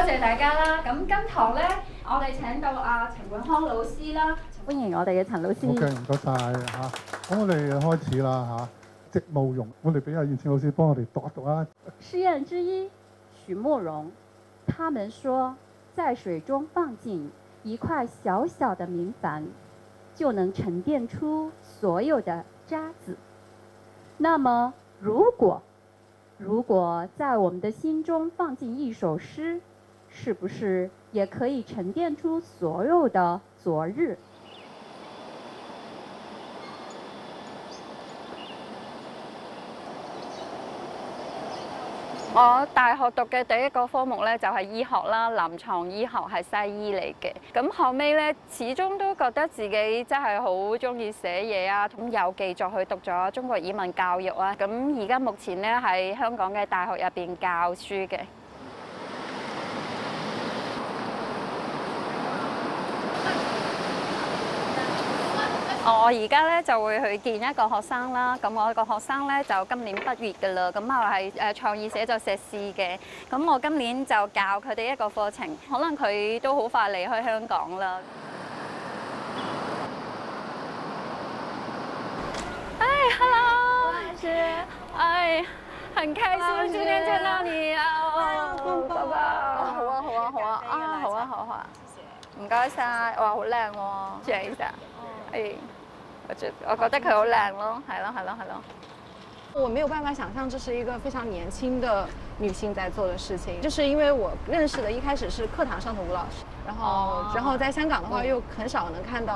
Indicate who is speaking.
Speaker 1: 謝大家啦。咁今堂咧，我哋請到陳冠康老師啦，歡迎我哋嘅陳老師。
Speaker 2: OK，唔該晒嚇。咁我哋開始啦嚇。席慕容，我哋俾阿燕倩老師幫我哋讀一讀啊。
Speaker 3: 詩人之一，許慕容，他們說，在水中放進一塊小小的明矾，就能沉澱出所有的渣滓。那麼，如果在我們的心中放進一首詩，是不是也可以沉澱出所有的昨日？
Speaker 1: 我大學讀嘅第一個科目咧就係醫學啦，臨床醫學係西醫嚟嘅。咁後尾咧，始終都覺得自己真係好中意寫嘢啊，咁有繼續去讀咗中國語文教育啊。咁而家目前咧喺香港嘅大學入邊教書嘅。我而家咧就會去見一個學生啦，咁我個學生咧就今年畢業㗎啦，咁我係創意寫作碩士嘅，咁我今年就教佢哋一個課程，可能佢都好快離開香港啦。哎，hello，老師，哎，很開心今天見到你啊，爸爸，好啊，好啊，好啊，啊，好啊，好啊，唔該晒，哇，好靚喎，謝一下。哎，我覺得佢好靚咯，係咯，係咯，係咯。
Speaker 4: 我沒有辦法想象這是一個非常年輕的女性在做的事情，就是因為我認識的一開始是課堂上的吳老師，然後在香港的話又很少能看到